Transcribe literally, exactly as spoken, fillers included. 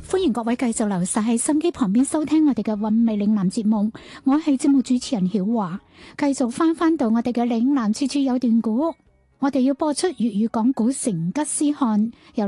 歡迎各位繼續留晒喺心機旁邊收聽我哋嘅韻味嶺南節目，我係節目主持人曉華，繼續翻翻到我哋嘅嶺南處處有段古，我哋要播出粵語講古成吉思汗，由